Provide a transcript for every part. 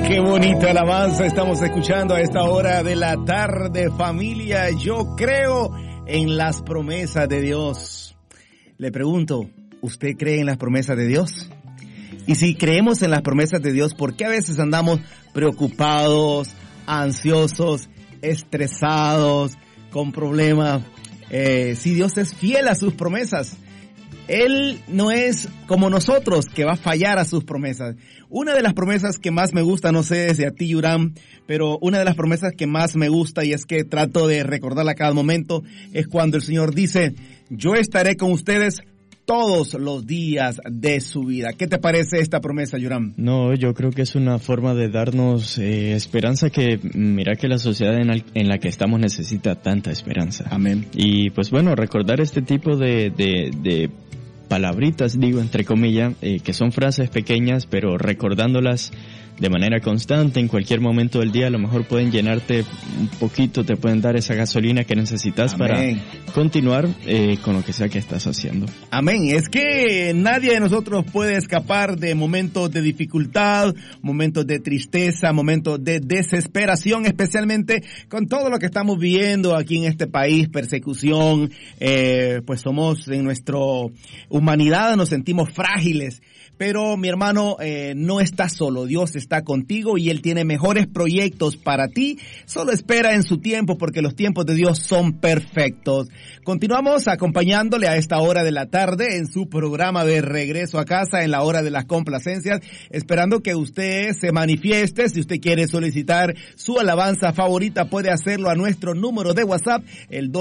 Qué bonita alabanza estamos escuchando a esta hora de la tarde, familia. Yo creo en las promesas de Dios. Le pregunto, ¿usted cree en las promesas de Dios? Y si creemos en las promesas de Dios, ¿por qué a veces andamos preocupados, ansiosos, estresados, con problemas? Si Dios es fiel a sus promesas, Él no es como nosotros que va a fallar a sus promesas. Una de las promesas que más me gusta, no sé si a ti, Yuram, pero una de las promesas que más me gusta, y es que trato de recordarla a cada momento, es cuando el Señor dice, yo estaré con ustedes todos los días de su vida. ¿Qué te parece esta promesa, Yuram? No, yo creo que es una forma de darnos esperanza que, mira que la sociedad en la que estamos necesita tanta esperanza. Amén. Y pues bueno, recordar este tipo de palabritas, digo entre comillas, que son frases pequeñas, pero recordándolas de manera constante en cualquier momento del día, a lo mejor pueden llenarte un poquito, te pueden dar esa gasolina que necesitas. Amén. Para continuar con lo que sea que estás haciendo. Amén. Es que nadie de nosotros puede escapar de momentos de dificultad, momentos de tristeza, momentos de desesperación, especialmente con todo lo que estamos viviendo aquí en este país, persecución, pues somos en nuestra humanidad, nos sentimos frágiles. Pero mi hermano, no estás solo, Dios está contigo y Él tiene mejores proyectos para ti. Solo espera en su tiempo porque los tiempos de Dios son perfectos. Continuamos acompañándole a esta hora de la tarde en su programa de regreso a casa en la hora de las complacencias, esperando que usted se manifieste. Si usted quiere solicitar su alabanza favorita, puede hacerlo a nuestro número de WhatsApp, el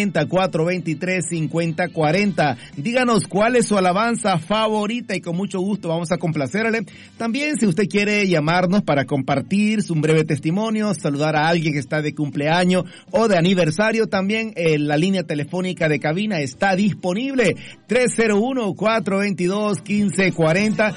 240-423-5040. Díganos cuál es su alabanza favorita y con mucho gusto vamos a complacerle. También si usted quiere llamarnos para compartir un breve testimonio, saludar a alguien que está de cumpleaños o de aniversario, también la línea telefónica de cabina está disponible, 301-422-1540,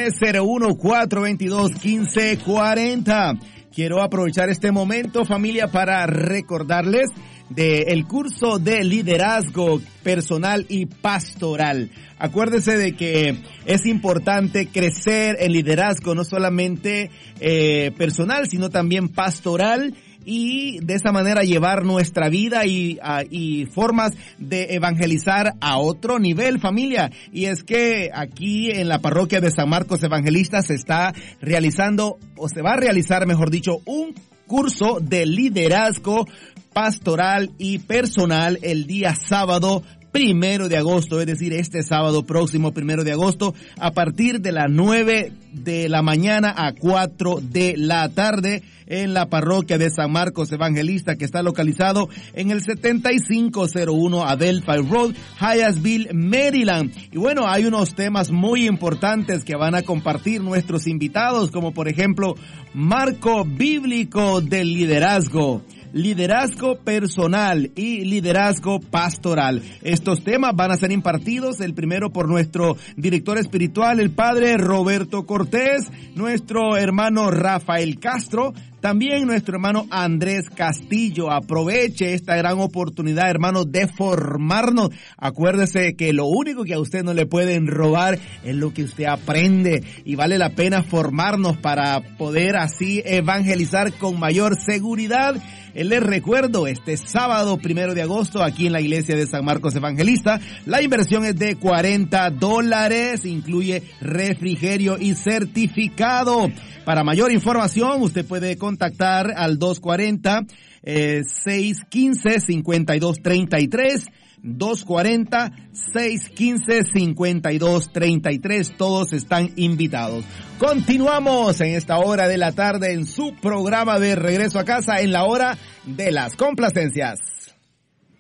301-422-1540. Quiero aprovechar este momento, familia, para recordarles del curso de liderazgo personal y pastoral. Acuérdese de que es importante crecer en liderazgo, no solamente personal, sino también pastoral, y de esa manera llevar nuestra vida y formas de evangelizar a otro nivel, familia. Y es que aquí en la parroquia de San Marcos Evangelista se está realizando, o se va a realizar, mejor dicho, un curso de liderazgo pastoral y personal el día sábado 1 de agosto, es decir, este sábado próximo 1 de agosto, a partir de las 9 de la mañana a 4 de la tarde en la parroquia de San Marcos Evangelista, que está localizado en el 7501 Adelphi Road, Hyattsville, Maryland. Y bueno, hay unos temas muy importantes que van a compartir nuestros invitados, como por ejemplo, marco bíblico del liderazgo, liderazgo personal y liderazgo pastoral. Estos temas van a ser impartidos, el primero por nuestro director espiritual, el padre Roberto Cortés, nuestro hermano Rafael Castro, también nuestro hermano Andrés Castillo. Aproveche esta gran oportunidad, hermano, de formarnos. Acuérdese que lo único que a usted no le pueden robar es lo que usted aprende, y vale la pena formarnos para poder así evangelizar con mayor seguridad. Les recuerdo, este sábado 1 de agosto aquí en la iglesia de San Marcos Evangelista, la inversión es de $40, incluye refrigerio y certificado. Para mayor información, usted puede contactar al 240-615-5233, 240-615-5233. Todos están invitados. Continuamos en esta hora de la tarde en su programa de regreso a casa en la hora de las complacencias.